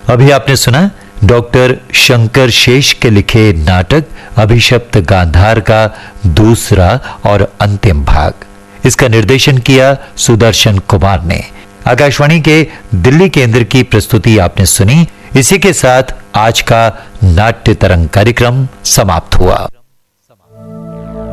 अभी आपने सुना डॉक्टर शंकर शेष के लिखे नाटक अभिशप्त गांधार का दूसरा और अंतिम भाग। इसका निर्देशन किया सुदर्शन कुमार ने। आकाशवाणी के दिल्ली केंद्र की प्रस्तुति आपने सुनी। इसी के साथ आज का नाट्य तरंग कार्यक्रम समाप्त हुआ।